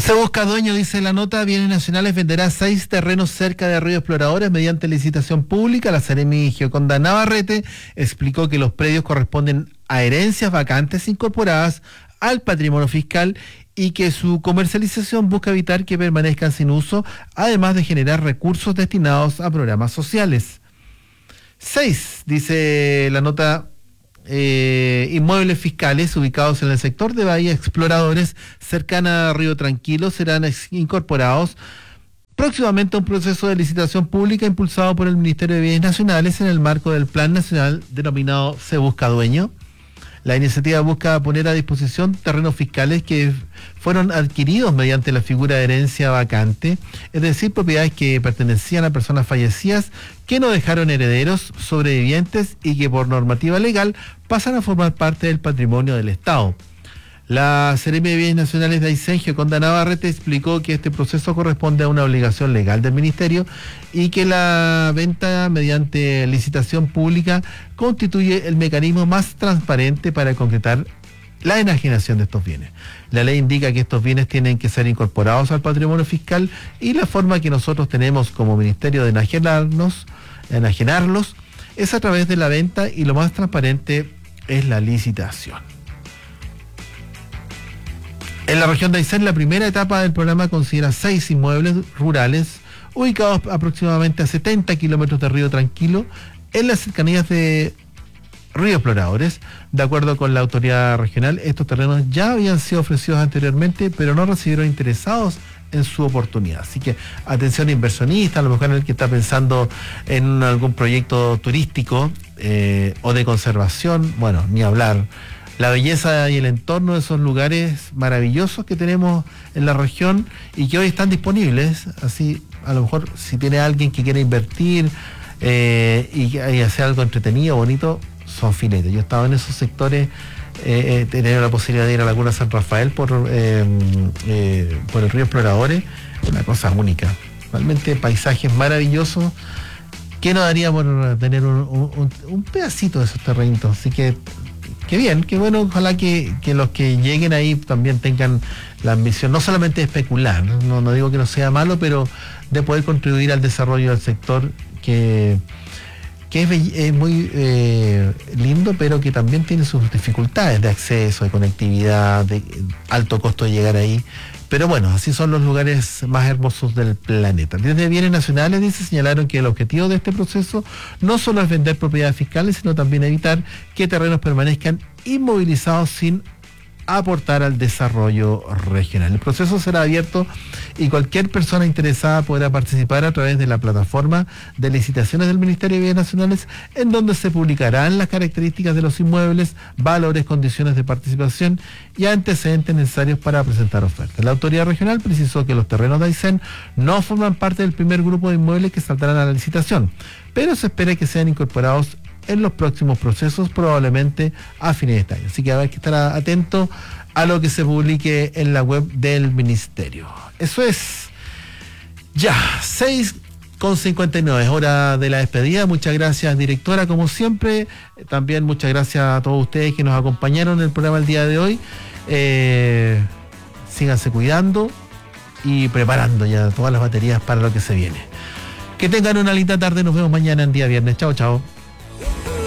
Se busca dueño, dice la nota. Bienes Nacionales venderá 6 terrenos cerca de Río Exploradores mediante licitación pública. La Seremi Gioconda Navarrete explicó que los predios corresponden a herencias vacantes incorporadas al patrimonio fiscal y que su comercialización busca evitar que permanezcan sin uso, además de generar recursos destinados a programas sociales. 6, dice la nota. Inmuebles fiscales ubicados en el sector de Bahía Exploradores, cercana a Río Tranquilo, serán incorporados próximamente a un proceso de licitación pública impulsado por el Ministerio de Bienes Nacionales en el marco del Plan Nacional denominado Se Busca Dueño. La iniciativa busca poner a disposición terrenos fiscales que fueron adquiridos mediante la figura de herencia vacante, es decir, propiedades que pertenecían a personas fallecidas que no dejaron herederos sobrevivientes y que por normativa legal pasan a formar parte del patrimonio del Estado. La Seremi de Bienes Nacionales de Aysén, Gioconda Navarrete, explicó que este proceso corresponde a una obligación legal del Ministerio y que la venta mediante licitación pública constituye el mecanismo más transparente para concretar la enajenación de estos bienes. La ley indica que estos bienes tienen que ser incorporados al patrimonio fiscal y la forma que nosotros tenemos como Ministerio de enajenarlos es a través de la venta y lo más transparente es la licitación. En la región de Aysén, la primera etapa del programa considera 6 inmuebles rurales ubicados aproximadamente a 70 kilómetros de Río Tranquilo, en las cercanías de Río Exploradores. De acuerdo con la autoridad regional, estos terrenos ya habían sido ofrecidos anteriormente, pero no recibieron interesados en su oportunidad. Así que atención inversionista, a lo mejor el que está pensando en algún proyecto turístico o de conservación, bueno, ni hablar. La belleza y el entorno de esos lugares maravillosos que tenemos en la región y que hoy están disponibles. Así, a lo mejor, si tiene alguien que quiere invertir y hacer algo entretenido, bonito, son filetes. Yo he estado en esos sectores, he tenido la posibilidad de ir a la Laguna San Rafael por el Río Exploradores, una cosa única. Realmente paisajes maravillosos. ¿Qué nos daría por tener un pedacito de esos terrenitos? Así que qué bien, qué bueno, ojalá que los que lleguen ahí también tengan la ambición, no solamente de especular, no digo que no sea malo, pero de poder contribuir al desarrollo del sector que es muy lindo, pero que también tiene sus dificultades de acceso, de conectividad, de alto costo de llegar ahí. Pero bueno, así son los lugares más hermosos del planeta. Desde Bienes Nacionales, dice, señalaron que el objetivo de este proceso no solo es vender propiedades fiscales, sino también evitar que terrenos permanezcan inmovilizados sin aportar al desarrollo regional. El proceso será abierto y cualquier persona interesada podrá participar a través de la plataforma de licitaciones del Ministerio de Bienes Nacionales, en donde se publicarán las características de los inmuebles, valores, condiciones de participación y antecedentes necesarios para presentar ofertas. La autoridad regional precisó que los terrenos de Aysén no forman parte del primer grupo de inmuebles que saldrán a la licitación, pero se espera que sean incorporados en los próximos procesos, probablemente a fines de este año. Así que hay que estar atento a lo que se publique en la web del Ministerio. Eso es ya, 6:59, hora de la despedida. Muchas gracias, directora, como siempre. También muchas gracias a todos ustedes que nos acompañaron en el programa el día de hoy. Síganse cuidando y preparando ya todas las baterías para lo que se viene. Que tengan una linda tarde, nos vemos mañana en día viernes. Chao, chao.